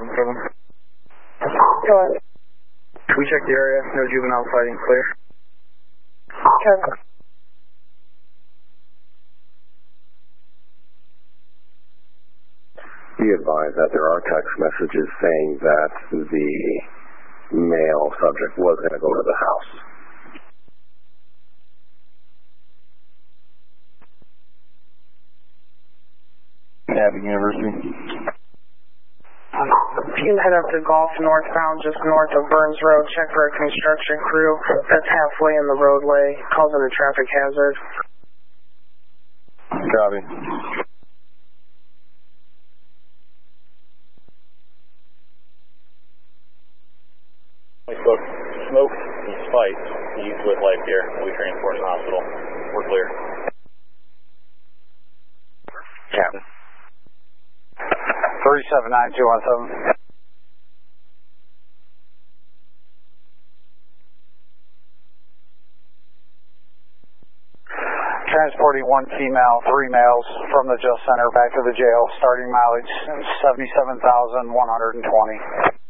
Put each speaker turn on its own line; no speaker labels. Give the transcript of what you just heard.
7.
Go ahead.
We check the area, no juvenile fighting, clear.
Okay.
Be advised that there are text messages saying that the male subject was going to go to the house.
Abbey University.
You can head up to Golf northbound, just north of Burns Road. Check for a construction crew that's halfway in the roadway, causing a traffic hazard.
Copy.
Smoke and spikes used with life here. We transport to the hospital. We're clear.
Captain. 379217. Transporting 1 female, 3 males from the jail center back to the jail. Starting mileage 77,120.